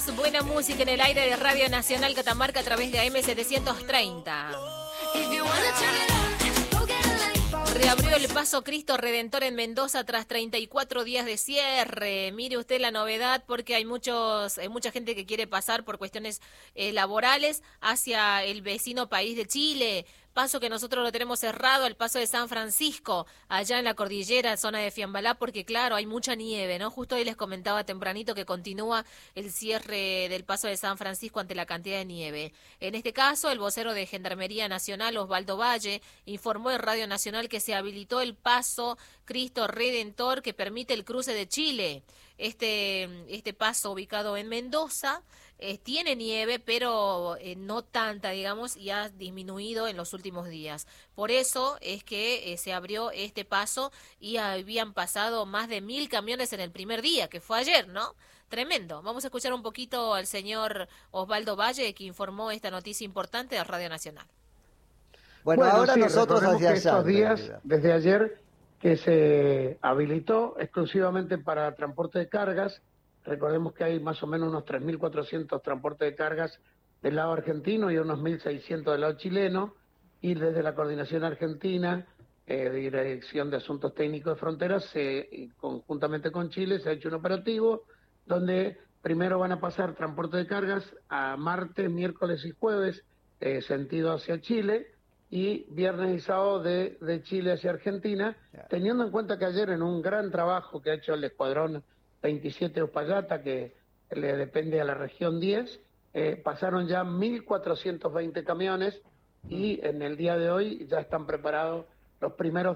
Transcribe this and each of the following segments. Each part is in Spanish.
Buena música en el aire de Radio Nacional Catamarca a través de AM730. Reabrió el Paso Cristo Redentor en Mendoza tras 34 días de cierre. Mire usted la novedad, porque hay mucha gente que quiere pasar por cuestiones laborales hacia el vecino país de Chile. Paso que nosotros lo tenemos cerrado, el Paso de San Francisco, allá en la cordillera, zona de Fiambalá, porque claro, hay mucha nieve, ¿no? Justo hoy les comentaba tempranito que continúa el cierre del Paso de San Francisco ante la cantidad de nieve. En este caso, el vocero de Gendarmería Nacional, Osvaldo Valle, informó en Radio Nacional que se habilitó el Paso Cristo Redentor que permite el cruce de Chile. Este paso ubicado en Mendoza tiene nieve, pero no tanta, digamos, y ha disminuido en los últimos días. Por eso es que se abrió este paso y habían pasado más de 1000 camiones en el primer día, que fue ayer, ¿no? Tremendo. Vamos a escuchar un poquito al señor Osvaldo Valle, que informó esta noticia importante de Radio Nacional. Bueno, ahora sí, nosotros hacia allá. Estos días, desde ayer, que se habilitó exclusivamente para transporte de cargas. Recordemos que hay más o menos unos 3.400 transportes de cargas del lado argentino y unos 1.600 del lado chileno, y desde la Coordinación Argentina, Dirección de Asuntos Técnicos de Fronteras, conjuntamente con Chile, se ha hecho un operativo donde primero van a pasar transporte de cargas a martes, miércoles y jueves, sentido hacia Chile, y viernes y sábado de Chile hacia Argentina, teniendo en cuenta que ayer, en un gran trabajo que ha hecho el Escuadrón 27 Uspallata, que le depende a la región 10, pasaron ya 1.420 camiones, y en el día de hoy ya están preparados los primeros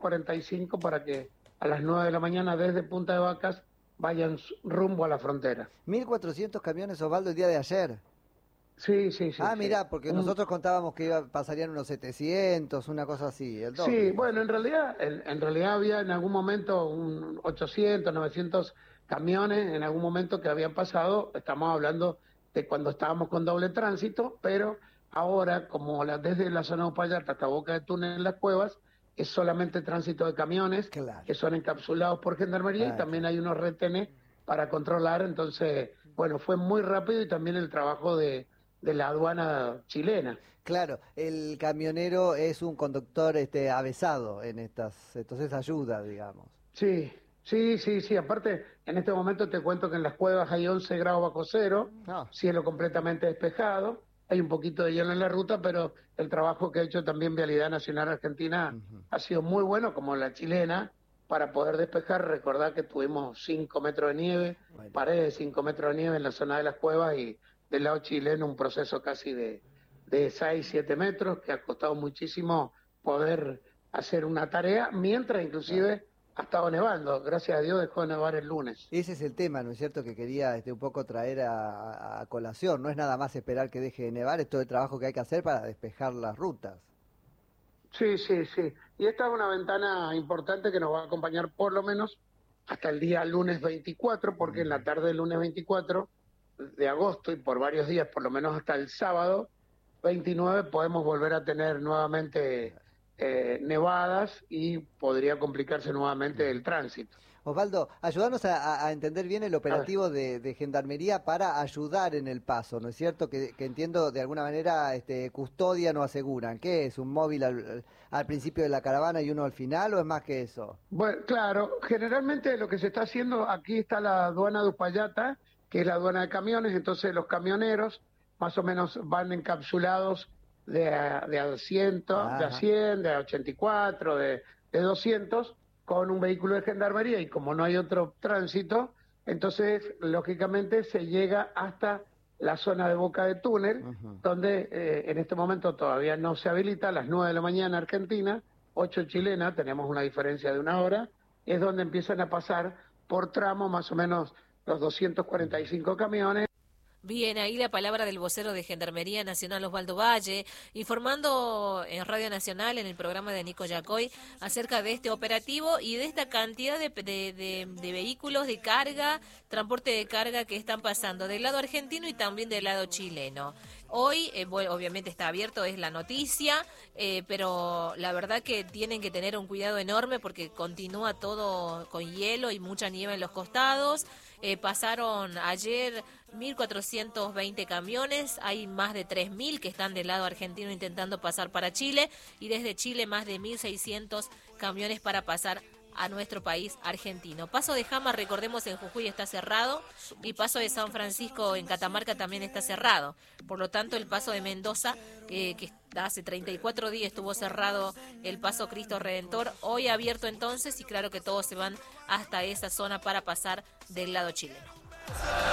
245 para que a las 9 de la mañana desde Punta de Vacas vayan rumbo a la frontera. 1.400 camiones, Osvaldo, el día de ayer. Sí. Mirá, porque nosotros contábamos que pasarían unos 700, una cosa así, el doble. Sí, bueno, en realidad había en algún momento un 800, 900 camiones en algún momento que habían pasado. Estamos hablando de cuando estábamos con doble tránsito, pero ahora, como desde la zona de Uspallata hasta Boca de Túnel en las Cuevas, es solamente tránsito de camiones, claro, que son encapsulados por Gendarmería, y también hay unos retenes para controlar. Entonces, bueno, fue muy rápido, y también el trabajo de la aduana chilena. Claro, el camionero es un conductor avesado en entonces ayuda, digamos. Sí. Aparte, en este momento te cuento que en las Cuevas hay 11 grados bajo cero, cielo completamente despejado, hay un poquito de hielo en la ruta, pero el trabajo que ha hecho también Vialidad Nacional Argentina ha sido muy bueno, como la chilena, para poder despejar. Recordad que tuvimos 5 metros de nieve, paredes de 5 metros de nieve en la zona de las Cuevas, y del lado chileno un proceso casi de 6, 7 metros, que ha costado muchísimo poder hacer una tarea, mientras inclusive ha estado nevando. Gracias a Dios dejó de nevar el lunes. Ese es el tema, ¿no es cierto?, que quería un poco traer a colación. No es nada más esperar que deje de nevar, es todo el trabajo que hay que hacer para despejar las rutas. Sí. Y esta es una ventana importante que nos va a acompañar por lo menos hasta el día lunes 24, porque en la tarde del lunes 24 de agosto, y por varios días, por lo menos hasta el sábado 29, podemos volver a tener nuevamente nevadas, y podría complicarse nuevamente el tránsito. Osvaldo, ayúdanos a entender bien el operativo de Gendarmería para ayudar en el paso, ¿no es cierto? Que entiendo de alguna manera custodian o aseguran. ¿Qué es? ¿Un móvil al principio de la caravana y uno al final, o es más que eso? Bueno, claro, generalmente lo que se está haciendo, aquí está la aduana de Uspallata, que es la aduana de camiones. Entonces los camioneros más o menos van encapsulados de a 100, de a 100, de a 84, de 200, con un vehículo de Gendarmería, y como no hay otro tránsito, entonces lógicamente se llega hasta la zona de Boca de Túnel, donde en este momento todavía no se habilita. A las 9 de la mañana Argentina, 8 chilena, tenemos una diferencia de 1 hora, es donde empiezan a pasar por tramo más o menos los 245 camiones. Bien, ahí la palabra del vocero de Gendarmería Nacional, Osvaldo Valle, informando en Radio Nacional, en el programa de Nico Yacoy, acerca de este operativo y de esta cantidad de vehículos de carga, transporte de carga que están pasando del lado argentino y también del lado chileno. Hoy, bueno, obviamente está abierto, es la noticia, pero la verdad que tienen que tener un cuidado enorme porque continúa todo con hielo y mucha nieve en los costados. Pasaron ayer 1.420 camiones, hay más de 3.000 que están del lado argentino intentando pasar para Chile, y desde Chile más de 1.600 camiones para pasar a nuestro país argentino. Paso de Jama, recordemos, en Jujuy está cerrado, y Paso de San Francisco en Catamarca también está cerrado. Por lo tanto, el Paso de Mendoza, que hace 34 días estuvo cerrado el Paso Cristo Redentor, hoy abierto entonces, y claro que todos se van hasta esa zona para pasar del lado chileno.